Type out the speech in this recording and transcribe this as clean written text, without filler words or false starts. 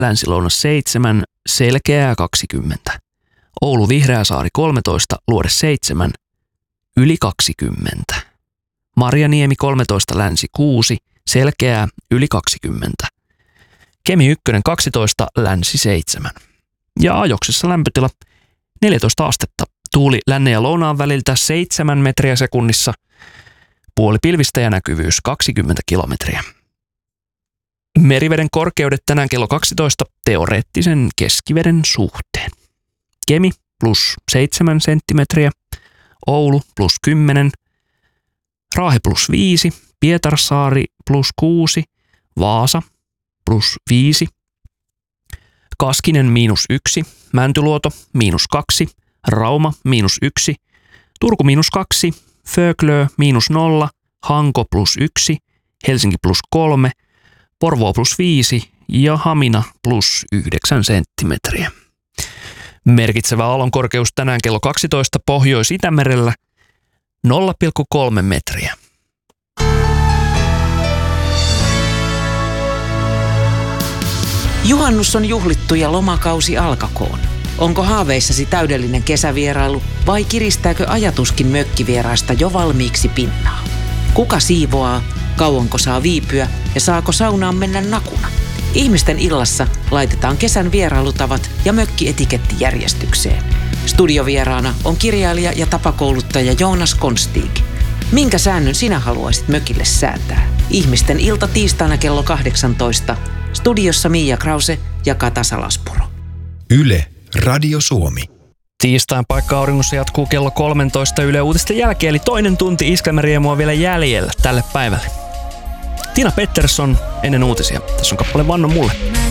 Länsi-Lounas 7, selkeää 20. Oulu Vihreäsaari 13, Luode 7, yli 20. Marjaniemi 13, Länsi 6, selkeää yli 20. Kemi 1 12, Länsi 7. Ja Ajoksessa lämpötila 14 astetta. Tuuli lännen ja lounaan väliltä 7 metriä sekunnissa. Puolipilvistä ja näkyvyys 20 kilometriä. Meriveden korkeudet tänään kello 12 teoreettisen keskiveden suhteen. Kemi plus 7 senttimetriä, Oulu plus 10, Raahe plus 5, Pietarsaari plus 6, Vaasa plus 5, Kaskinen miinus 1, Mäntyluoto miinus 2, Rauma miinus 1, Turku miinus 2, Föglö miinus 0, Hanko plus 1, Helsinki plus 3, Porvoo plus 5 ja Hamina plus 9 senttimetriä. Merkitsevä aallonkorkeus tänään kello 12 Pohjois-Itämerellä 0,3 metriä. Juhannus on juhlittu ja lomakausi alkakoon. Onko haaveissasi täydellinen kesävierailu vai kiristääkö ajatuskin mökkivieraista jo valmiiksi pinnaa? Kuka siivoaa, kauanko saa viipyä ja saako saunaan mennä nakuna? Ihmisten illassa laitetaan kesän vierailutavat ja mökkietiketti järjestykseen. Studiovieraana on kirjailija ja tapakouluttaja Joonas Konstig. Minkä säännön sinä haluaisit mökille säätää? Ihmisten ilta tiistaina kello 18. Studiossa Miia Krause ja Kata Salaspuro. Yle, Radio Suomi. Tiistain paikka auringossa jatkuu kello 13 Yle Uutisten jälkeen, eli toinen tunti Iskelmäriemua vielä jäljellä tälle päivälle. Tina Pettersson ennen uutisia. Tässä on kappale Vanno mulle.